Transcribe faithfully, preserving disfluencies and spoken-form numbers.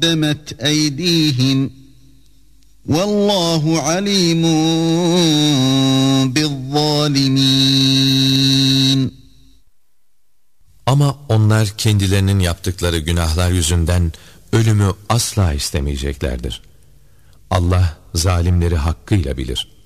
قدمت أيديهم والله عليم بالظالمين. Ama onlar kendilerinin yaptıkları günahlar yüzünden ölümü asla istemeyeceklerdir. Allah zalimleri hakkıyla bilir.